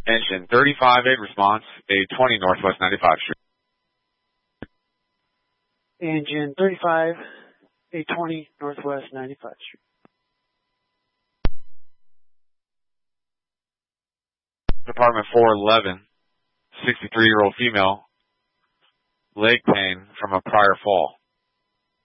Engine 35-8 response, 820 Northwest 95th Street. Engine 35, 820 Northwest 95th Street. Department 411, 63-year-old female, leg pain from a prior fall.